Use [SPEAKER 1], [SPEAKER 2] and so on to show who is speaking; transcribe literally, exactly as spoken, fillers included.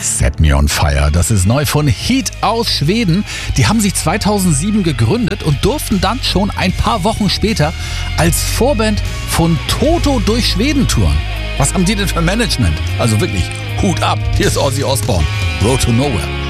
[SPEAKER 1] Set Me On Fire, das ist neu von Heat aus Schweden. Die haben sich zweitausendsieben gegründet und durften dann schon ein paar Wochen später als Vorband von Toto durch Schweden touren. Was haben die denn für Management? Also wirklich, Hut ab, hier ist Ozzy Osbourne, Road to Nowhere.